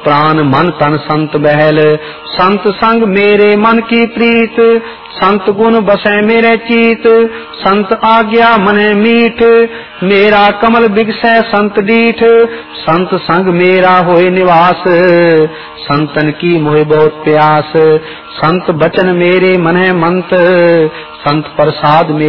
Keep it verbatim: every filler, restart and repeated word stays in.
प्राण मन तन संत बहल। संत संग मेरे मन की प्रीत, संत गुण बसै मेरे चीत। संत आज्ञा मने मीठ, मेरा कमल बिगसै संत डीठ। संत संग मेरा होए निवास, संतन की मोहे बहुत प्यास। संत बचन मेरे मने मंत, संत प्रसाद